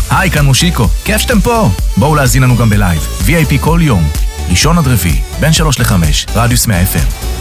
היי, כאן מושיקו, כיף שאתם פה. בואו להזין לנו גם בלייב, VIP כל יום, ראשון עד רביעי, בין 3 ל-5, רדיוס 100 FM.